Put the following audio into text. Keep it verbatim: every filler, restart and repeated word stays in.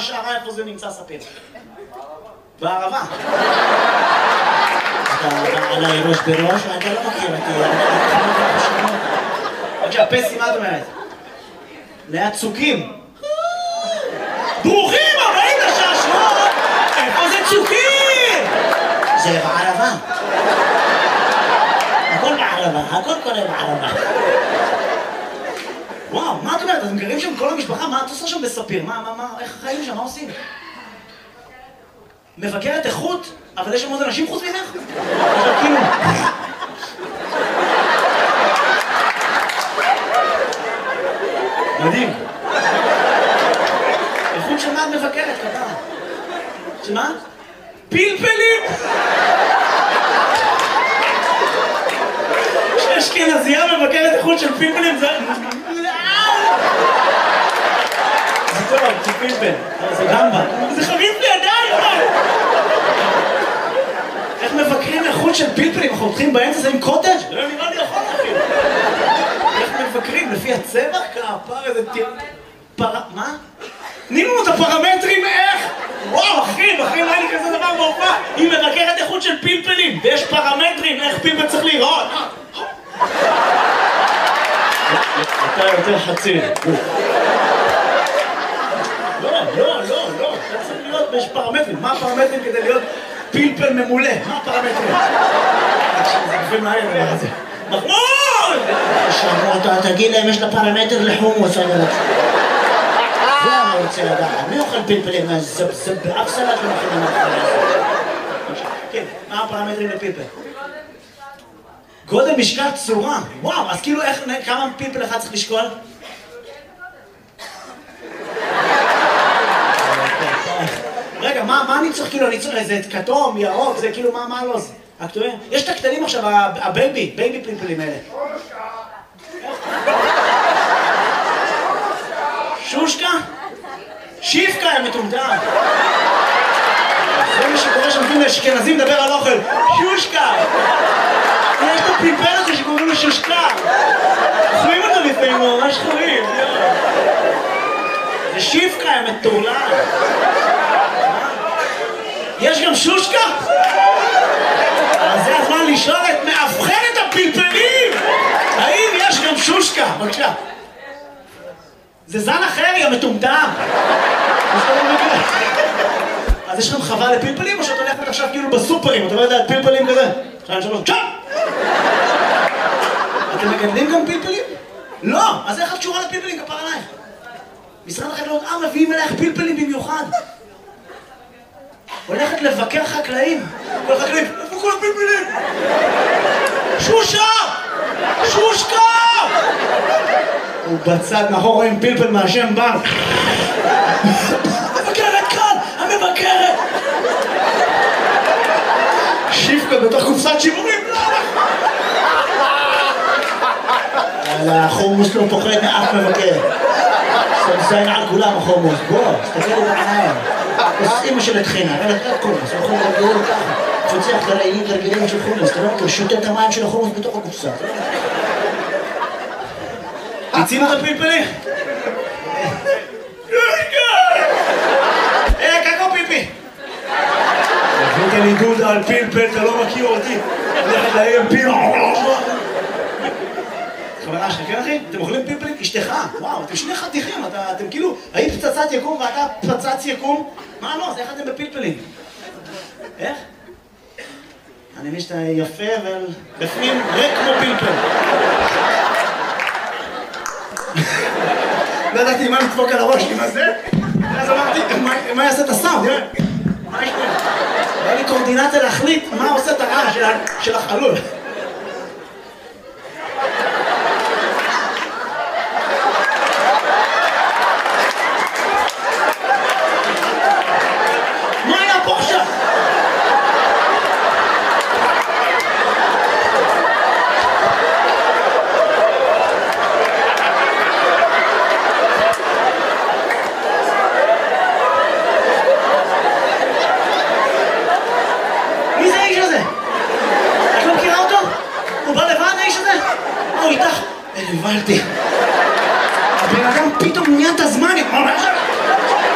השערה איפה זה נמצא ספיר. בערבה. אתה עליי ראש בראש, אתה לא מכיר אותי. בבקשה, פסי, מה את אומרת? ליד צוקים. ברוכים הבאים לשעשוע! איפה זה צוקים? זה בערבה. הכל בערבה, הכל קורה בערבה. וואו, מה את אומרת? אתם גרים שם כל המשפחה? מה את עושה שם בספיר? מה, מה, מה, איך חיים שם? מה עושים? מבקרת איכות? אבל יש שם עוד אנשים חוץ ממך? עכשיו כאילו... מדהים. איכות של מה את מבקרת, כתב? שמה? פלפלים! שאשכנזייה מבקרת איכות של פלפלים זה... זה טוב, זה פלפל, זה גמבה. זה חריף לידיים! איך מבקרים איכות של פלפלים? אנחנו הולכים באמצע זה עם קוטג'? לא נראה לי יכול אפילו. איך מבקרים? לפי הצבע? כפר איזה תיר... פר... מה? תני לנו את הפרמטרים איך? וואו, אחי, אחי, לא היה לי כזה דבר בהופעה. היא מבקרת איכות של פלפלים, ויש פרמטרים איך פלפל צריך להיראות. אתה יותר חצי. לא, לא, לא, לא. אתה צריך להיות, ויש פרמטרים. מה הפרמטרים כדי להיות פלפל ממולא? מה הפרמטרים? זה גופים מהר דבר הזה. מחמוד! שאמרו, תגיד להם, יש לה פרמטר לחומוס, אני רוצה. זה אני רוצה לדעת. מי אוכל פלפלים? זה באף סלט לא מכינים על זה. כן, מה הפרמטרים לפלפל? גודל, משקל, צורה. וואו, אז כאילו איך, כמה פלפל אחד צריך לשקול? רגע, מה אני צריך כאילו, אני צריך איזה כתום, ירוק, זה כאילו, מה לא זה? הכתובים? יש את הקטנים עכשיו, הבייבי, בייבי פלפלים האלה. שושקה? שיפקה, הם מטומטם. זה מה שקורה שנותנים לאשכנזים לדבר על אוכל. שושקה! יש את הפלפל הזה שקוראים לו שושקה. אוכלים אותו לפעמים, ממש חולים. זה שיפקה, הם מטורלם. יש גם שושקה? אז זה הזמן לשאול את מאבחנת הפלפלים! האם יש גם שושקה? בבקשה. זה זן אחר, יא מטומטם! אז יש לכם חווה לפלפלים או שאת הולכת עכשיו כאילו בסופרים? אתה לא יודע, פלפלים כזה? שתיים, שלוש, צ'אפ! אתם מגדלים גם פלפלים? לא! אז איך את קשורה לפלפלים כפר עלייך? משרד החקלאות, אה, מביאים אלייך פלפלים במיוחד. הולכת לבקר חקלאים. כל חקלאים, איפה כל הפלפלים? שושה! שושקה! הוא בצד מאחור רואים פלפל מהשם בן. המבקרת כאן! המבקרת! שיפקה בתוך קופסת שימורים. החומוס לא פוחד מאף מבקר. סמזיין על כולם החומוס. בוא, תסתכל את העיניים. אז אמא של התחינה, אבל את קומוס, אנחנו מרגילים ככה. תפצח גרעינים גרגילים של חומוס, אתה לא מכיר, שותה את המים של החומוס בתוך הקופסה. תצינו את הפלפלים? אה, קקו פיפי! הבאת לי דודה על פלפל, אתה לא מכיר אותי. הולכת להם פיל... חברה שלך, כן אחי? אתם אוכלים פלפלים? אשתך, וואו, אתם שני חתיכים, אתם כאילו, היית פצצת יקום ואתה פצץ יקום? מה לא? אז איך אתם בפלפלים? איך? אני מבין שאתה יפה ובפנים ריק כמו פלפל. לא ידעתי מה לדפוק על הראש עם הזה, אז אמרתי, מה יעשה את הסאונד? מה יש פה? היה לי קורדינציה להחליט מה עושה את הרעש של החלול.